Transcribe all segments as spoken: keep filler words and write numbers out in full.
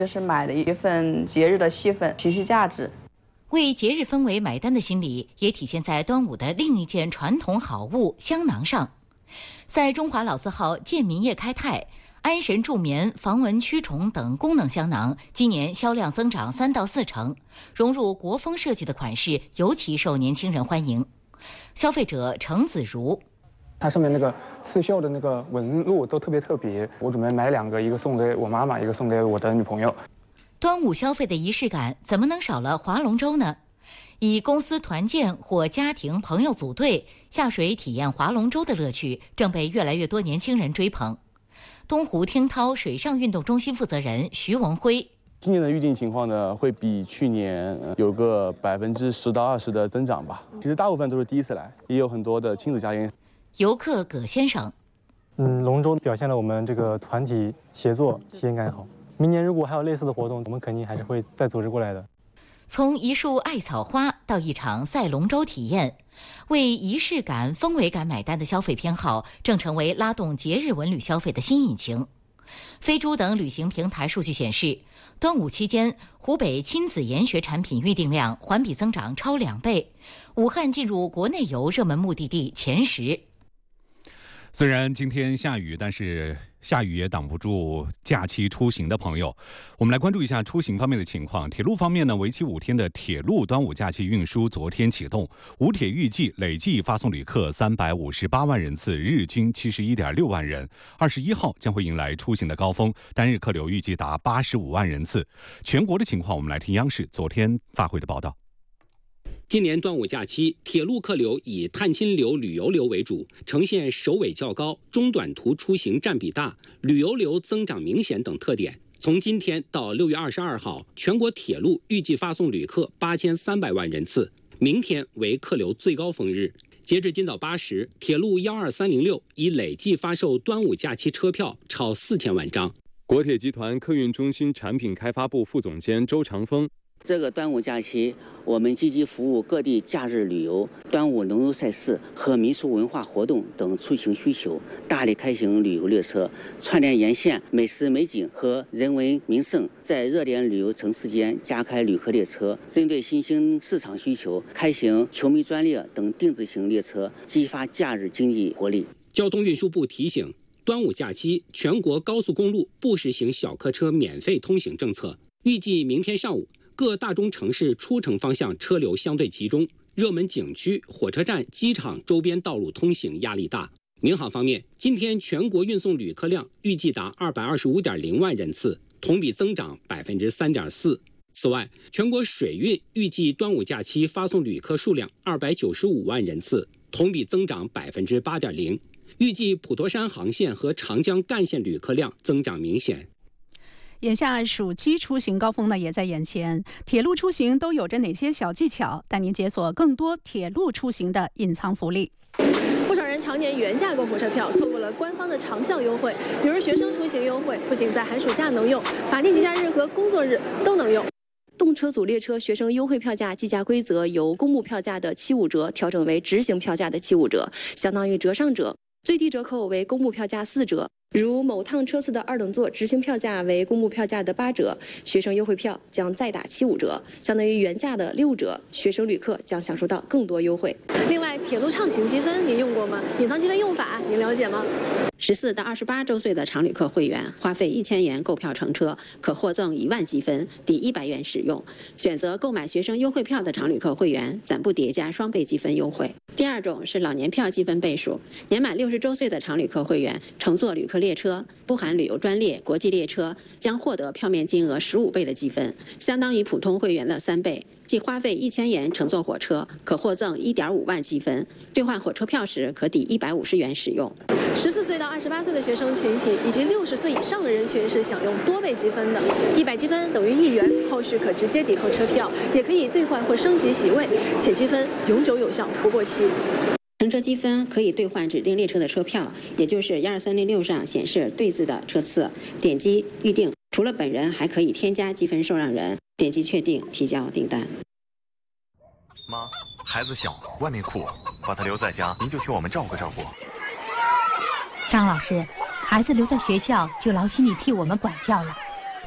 就是买了一份节日的气氛、情绪价值。 为节日氛围买单的心理也体现在端午的另一件传统好物香囊上。在中华老字号健民业开泰、安神助眠、防蚊驱虫等功能香囊今年销量增长三到四成，融入国风设计的款式尤其受年轻人欢迎。消费者程子如， 它上面那个刺绣的那个纹路都特别特别，我准备买两个，一个送给我妈妈，一个送给我的女朋友。 端午消费的仪式感怎么能少了划龙舟呢？以公司团建或家庭朋友组队下水体验划龙舟的乐趣正被越来越多年轻人追捧。东湖听涛水上运动中心负责人徐文辉， 今年的预订情况呢，会比去年有个百分之十到二十的增长吧。其实大部分都是第一次来，也有很多的亲子家庭。 游客葛先生， 嗯，龙舟表现了我们这个团体协作，体验感好。明年如果还有类似的活动，我们肯定还是会再组织过来的。 从一束艾草花到一场赛龙舟体验，为仪式感、氛围感买单的消费偏好，正成为拉动节日文旅消费的新引擎。飞猪等旅行平台数据显示，端午期间，湖北亲子研学产品预订量环比增长超两倍，武汉进入国内游热门目的地前十。 虽然今天下雨，但是下雨也挡不住假期出行的朋友。我们来关注一下出行方面的情况。铁路方面呢，为期五天的铁路端午假期运输昨天启动，武铁预计累计发送旅客三百五十八万人次，日均七十一点六万人。二十一号将会迎来出行的高峰，单日客流预计达八十五万人次。全国的情况，我们来听央视昨天发回的报道。 今年端午假期，铁路客流以探亲流、旅游流为主，呈现首尾较高、中短途出行占比大、旅游流增长明显等特点。从今天到六月二十二号，全国铁路预计发送旅客八千三百万人次，明天为客流最高峰日。截至今早八时，铁路幺二三零六已累计发售端午假期车票超四千万张。 国铁集团客运中心产品开发部副总监周长峰， 这个端午假期，我们积极服务各地假日旅游、端午农游赛事和民俗文化活动等出行需求，大力开行旅游列车，串联沿线美食美景和人文名胜，在热点旅游城市间加开旅客列车，针对新兴市场需求，开行球迷专列等定制型列车，激发假日经济活力。 交通运输部提醒，端午假期全国高速公路不实行小客车免费通行政策，预计明天上午各大中城市出城方向车流相对集中，热门景区、火车站、机场周边道路通行压力大。民航方面，今天全国运送旅客量预计达二百二十五点零万人次，同比增长百分之三点四。此外，全国水运预计端午假期发送旅客数量二百九十五万人次，同比增长百分之八点零。预计普陀山航线和长江干线旅客量增长明显。 眼下暑期出行高峰呢也在眼前，铁路出行都有着哪些小技巧？带您解锁更多铁路出行的隐藏福利。 不少人常年原价购火车票，错过了官方的长效优惠，比如学生出行优惠，不仅在寒暑假能用，法定节假日和工作日都能用。 动车组列车学生优惠票价计价规则由公布票价的七五折调整为执行票价的七五折，相当于折上折，最低折扣为公布票价四折。如某趟车次的二等座执行票价为公布票价的八折，学生优惠票将再打七五折，相当于原价的六折，学生旅客将享受到更多优惠。 另外，铁路畅行积分您用过吗？隐藏积分用法您了解吗？ 十四到二十八周岁的常旅客会员花费一千元购票乘车，可获赠一万积分，抵一百元使用。选择购买学生优惠票的常旅客会员，暂不叠加双倍积分优惠。第二种是老年票积分倍数，年满六十周岁的常旅客会员乘坐旅客列车，不含旅游专列、国际列车，将获得票面金额十五倍的积分，相当于普通会员的三倍。即花费一千元乘坐火车，可获赠一点五万积分，兑换火车票时可抵一百五十元使用。 十四岁到二十八岁的学生群体以及六十岁以上的人群是享用多倍积分的，一百积分等于一元，后续可直接抵扣车票，也可以兑换或升级席位，且积分永久有效，不过期。 乘车积分可以兑换指定列车的车票，也就是一二三零六上显示对字的车次，点击预定。除了本人，还可以添加积分受让人，点击确定提交订单。 妈，孩子小，外面酷，把他留在家，您就替我们照顾照顾。 张老师，孩子留在学校就劳心你替我们管教了。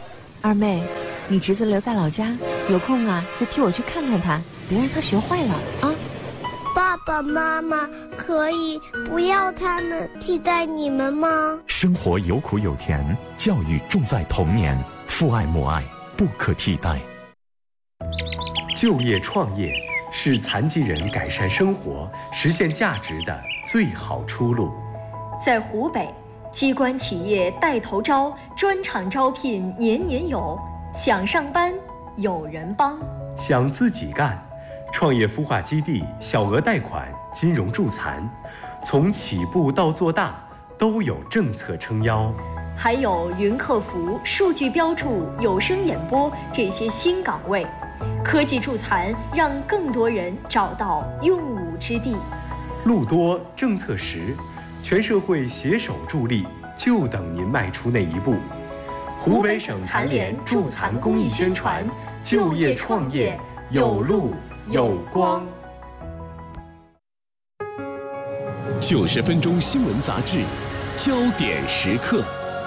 二妹，你侄子留在老家，有空啊就替我去看看他，别让他学坏了啊。 爸爸妈妈可以不要他们替代你们吗？ 生活有苦有甜，教育重在童年，父爱母爱不可替代。 就业创业是残疾人改善生活、实现价值的最好出路。 在湖北，机关企业带头招，专场招聘年年有，想上班有人帮。 想自己干，创业孵化基地小额贷款、金融助残，从起步到做大都有政策撑腰。 还有云客服、数据标注、有声演播这些新岗位，科技助残让更多人找到用武之地。 路多政策实，全社会携手助力，就等您迈出那一步。湖北省残联助残公益宣传，就业创业有路有光。 九十分钟新闻杂志，焦点时刻。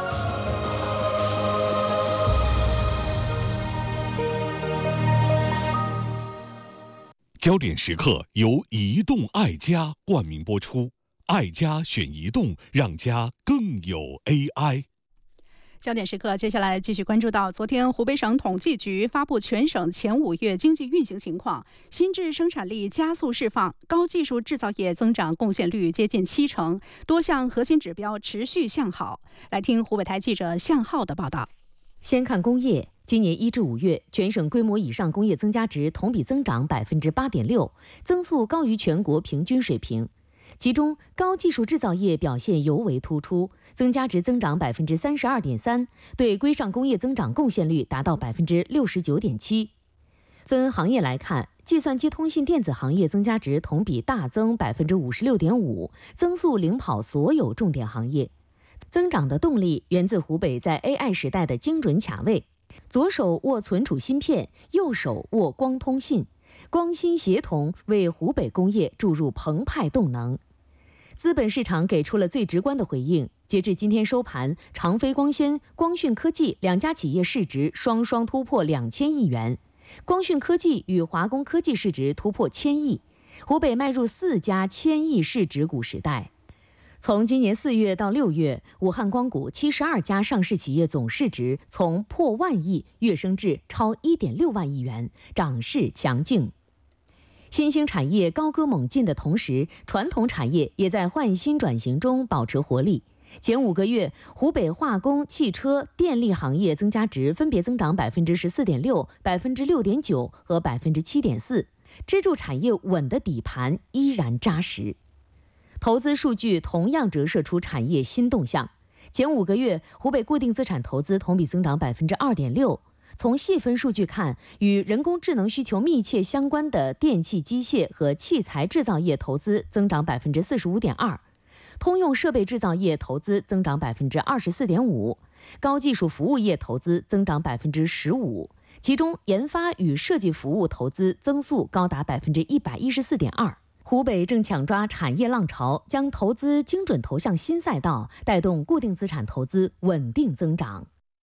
焦点时刻由移动爱家冠名播出，爱家选移动，让家更有 A I。 焦点时刻，接下来继续关注到昨天湖北省统计局发布全省前五月经济运行情况，新质生产力加速释放，高技术制造业增长贡献率接近七成，多项核心指标持续向好。来听湖北台记者向浩的报道。 先看工业，今年一至五月，全省规模以上工业增加值同比增长百分之八点六，增速高于全国平均水平。其中，高技术制造业表现尤为突出，增加值增长百分之三十二点三，对规上工业增长贡献率达到百分之六十九点七。分行业来看，计算机通信电子行业增加值同比大增百分之五十六点五，增速领跑所有重点行业。增长的动力源自湖北在 A I 时代的精准卡位，左手握存储芯片，右手握光通信，光芯协同为湖北工业注入澎湃动能。资本市场给出了最直观的回应。截至今天收盘，长飞光纤、光讯科技两家企业市值双双突破两千亿元，光讯科技与华工科技市值突破千亿，湖北迈入四家千亿市值股时代。从今年四月到六月，武汉光谷七十二家上市企业总市值从破万亿跃升至超一点六万亿元，涨势强劲。新兴产业高歌猛进的同时，传统产业也在换新转型中保持活力。前五个月，湖北化工、汽车、电力行业增加值分别增长百分之十四点六、百分之六点九和百分之七点四，支柱产业稳的底盘依然扎实。投资数据同样折射出产业新动向。前五个月，湖北固定资产投资同比增长百分之二点六。从细分数据看，与人工智能需求密切相关的电气机械和器材制造业投资增长百分之四十五点二，通用设备制造业投资增长百分之二十四点五，高技术服务业投资增长百分之十五，其中研发与设计服务投资增速高达百分之一百一十四点二。湖北正抢抓产业浪潮，将投资精准投向新赛道，带动固定资产投资稳定增长。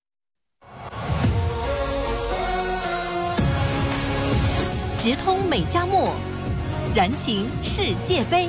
直通美加墨，燃情世界杯。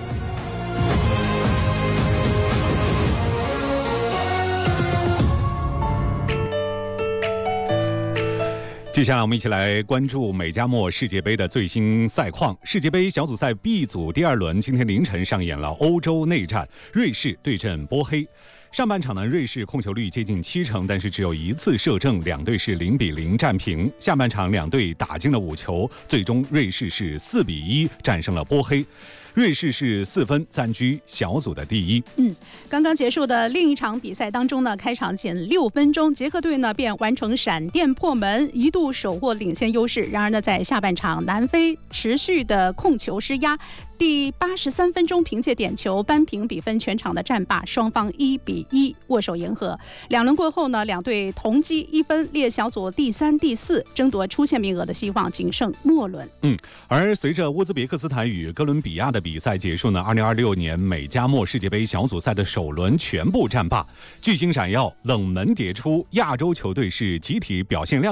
接下来我们一起来关注美加墨世界杯的最新赛况。世界杯小组赛 B 组第二轮，今天凌晨上演了欧洲内战，瑞士对阵波黑。上半场呢，瑞士控球率接近七成，但是只有一次射正，两队是零比零战平。下半场两队打进了五球，最终瑞士是四比一战胜了波黑。瑞士是四分暂居小组的第一。 嗯，刚刚结束的另一场比赛当中呢，开场前六分钟，捷克队呢便完成闪电破门，一度手握领先优势。然而呢，在下半场，南非持续的控球施压，第八十三分钟凭借点球扳平比分，全场的战罢，双方一比一握手言和。两轮过后呢，两队同积一分，列小组第三、第四，争夺出线名额的希望仅剩末轮。 嗯，而随着乌兹别克斯坦与哥伦比亚的比赛结束呢，二零二六年美加墨世界杯小组赛的首轮全部战罢，巨星闪耀，冷门迭出，亚洲球队是集体表现亮